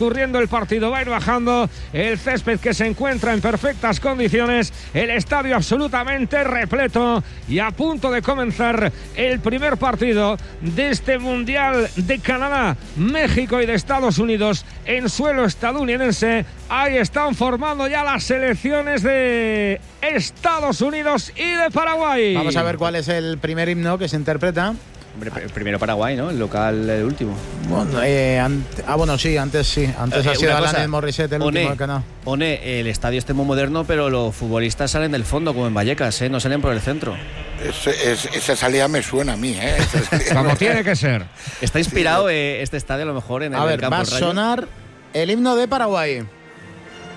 transcurriendo el partido, va a ir bajando el césped, que se encuentra en perfectas condiciones, el estadio absolutamente repleto y a punto de comenzar el primer partido de este Mundial de Canadá, México y de Estados Unidos en suelo estadounidense. Ahí están formando ya las selecciones de Estados Unidos y de Paraguay. Vamos a ver cuál es el primer himno que se interpreta. Hombre, primero Paraguay, ¿no? El local, el último. Bueno, sí, antes ha sido Alanis Morissette el último del Canadá. El estadio este muy moderno, pero los futbolistas salen del fondo, como en Vallecas, no salen por el centro. Esa salida me suena a mí, Como tiene que ser. Está inspirado este estadio a lo mejor en el campo. A ver, va a sonar el himno de Paraguay.